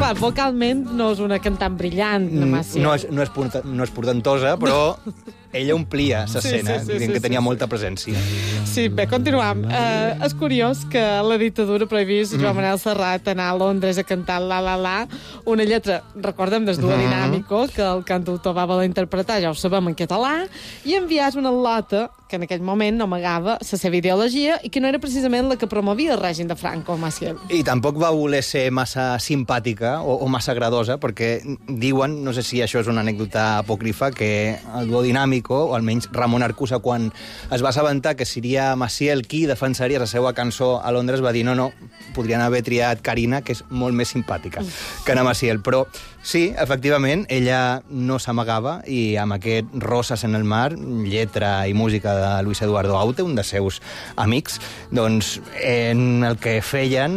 clar, vocalment no és una cantant brillant, Maciel. No és portentosa, però ella omplia l'escena, dient que tenia molta presència. Sí, bé, continuam. És curiós que a la dictadura prohibís Joan Manel Serrat anar a Londres a cantar La La La, una lletra, recordem, des Duo Dinàmico, que el cantautor va voler interpretar, ja ho sabem, en català, i enviàs una lota que en aquell moment no amagava la seva ideologia i que no era precisament la que promovia el règim de Franco, Maciel. I tampoc va voler ser massa simpàtica o massa agradosa, perquè diuen, no sé si això és una anècdota apòcrifa, que el Duo Dinàmico, o almenys Ramon Arcusa, quan es va assabentar que seria Maciel qui defensaria la seva cançó a Londres, va dir no, podrien haver triat Carina, que és molt més simpàtica que Ana Maciel. Però sí, efectivament, ella no s'amagava i amb aquest Roses en el mar, lletra i música de Luis Eduardo Aute, un dels seus amics, doncs en el que feien